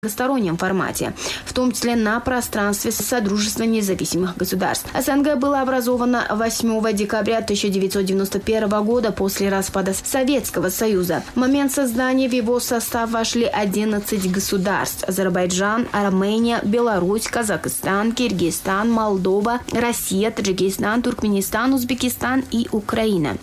многостороннем формате, в том числе на пространстве Содружества независимых государств. СНГ была образована 8 декабря 1991 года после распада Советского Союза. В момент создания в его состав вошли 11 государств: Азербайджан, Армения, Беларусь, Казахстан, Киргизстан, Молдова, Россия, Таджикистан, Туркменистан, Узбекистан и Украина.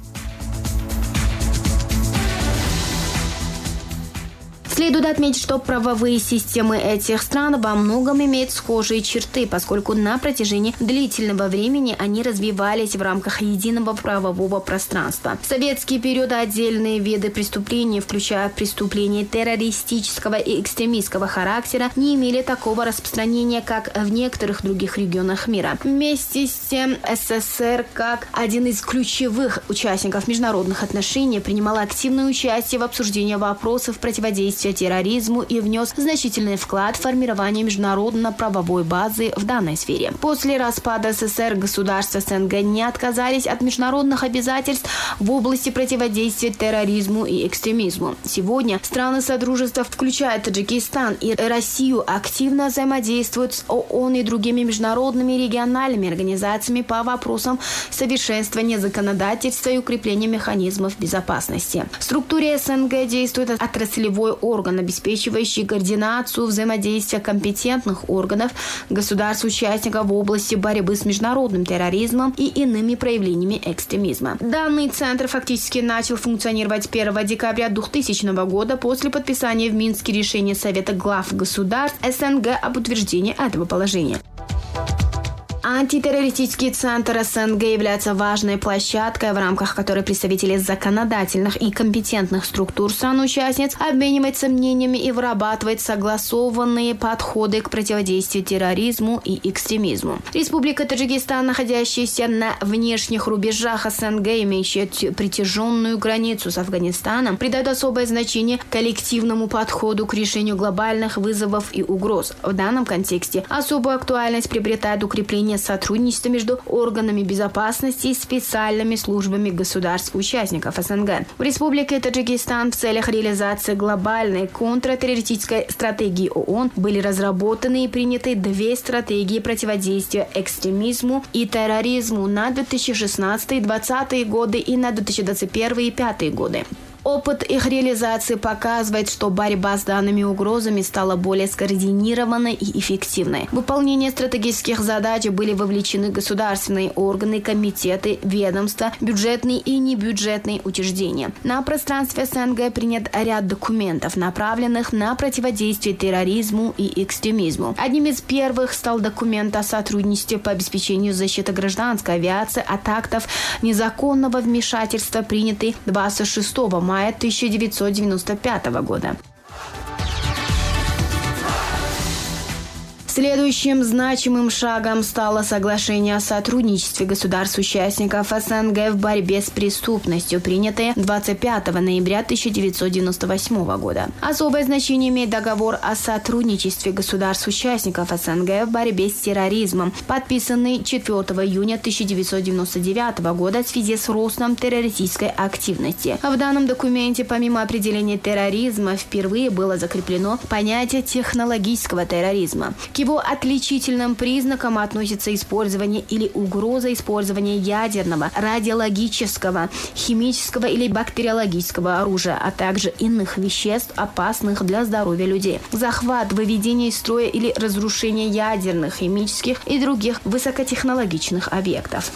Следует отметить, что правовые системы этих стран во многом имеют схожие черты, поскольку на протяжении длительного времени они развивались в рамках единого правового пространства. В советский период отдельные виды преступлений, включая преступления террористического и экстремистского характера, не имели такого распространения, как в некоторых других регионах мира. Вместе с тем, СССР, как один из ключевых участников международных отношений, принимал активное участие в обсуждении вопросов противодействия терроризму и внес значительный вклад в формирование международно-правовой базы в данной сфере. После распада СССР государства СНГ не отказались от международных обязательств в области противодействия терроризму и экстремизму. Сегодня страны Содружества, включая Таджикистан и Россию, активно взаимодействуют с ООН и другими международными и региональными организациями по вопросам совершенствования законодательства и укрепления механизмов безопасности. В структуре СНГ действует отраслевой орган, обеспечивающий координацию взаимодействия компетентных органов государств-участников в области борьбы с международным терроризмом и иными проявлениями экстремизма. Данный центр фактически начал функционировать 1 декабря 2000 года после подписания в Минске решения Совета глав государств СНГ об утверждении этого положения. Антитеррористический центр СНГ является важной площадкой, в рамках которой представители законодательных и компетентных структур стран-участниц обмениваются мнениями и вырабатывают согласованные подходы к противодействию терроризму и экстремизму. Республика Таджикистан, находящаяся на внешних рубежах СНГ, имеющая протяженную границу с Афганистаном, придает особое значение коллективному подходу к решению глобальных вызовов и угроз. В данном контексте особую актуальность приобретает укрепление сотрудничества между органами безопасности и специальными службами государств-участников СНГ. В Республике Таджикистан в целях реализации глобальной контртеррористической стратегии ООН были разработаны и приняты 2 стратегии противодействия экстремизму и терроризму на 2016-2020 годы и на 2021 и 2025 годы. Опыт их реализации показывает, что борьба с данными угрозами стала более скоординированной и эффективной. В выполнение стратегических задач были вовлечены государственные органы, комитеты, ведомства, бюджетные и небюджетные учреждения. На пространстве СНГ принят ряд документов, направленных на противодействие терроризму и экстремизму. Одним из первых стал документ о сотрудничестве по обеспечению защиты гражданской авиации от актов незаконного вмешательства, принятый 26 мая 1995 года. Следующим значимым шагом стало соглашение о сотрудничестве государств-участников СНГ в борьбе с преступностью, принятое 25 ноября 1998 года. Особое значение имеет договор о сотрудничестве государств-участников СНГ в борьбе с терроризмом, подписанный 4 июня 1999 года в связи с ростом террористической активности. В данном документе, помимо определения терроризма, впервые было закреплено понятие технологического терроризма. К его отличительным признакам относится использование или угроза использования ядерного, радиологического, химического или бактериологического оружия, а также иных веществ, опасных для здоровья людей. Захват, выведение из строя или разрушение ядерных, химических и других высокотехнологичных объектов.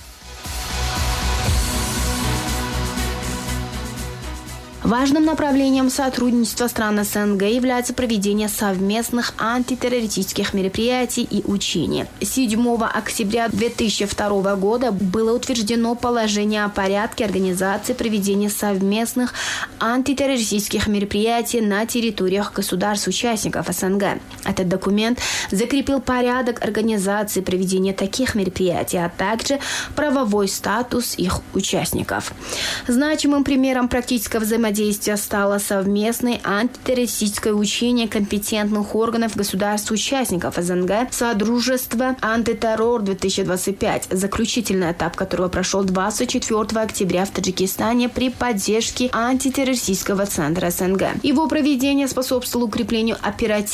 Важным направлением сотрудничества стран СНГ является проведение совместных антитеррористических мероприятий и учений. 7 октября 2002 года было утверждено положение о порядке организации проведения совместных антитеррористических мероприятий на территориях государств-участников СНГ. Этот документ закрепил порядок организации проведения таких мероприятий, а также правовой статус их участников. Значимым примером практического взаимодействия взаимодействия стало совместное антитеррористическое учение компетентных органов государств-участников СНГ «Содружество антитеррор-2025», заключительный этап которого прошел 24 октября в Таджикистане при поддержке антитеррористического центра СНГ. Его проведение способствовало укреплению оперативной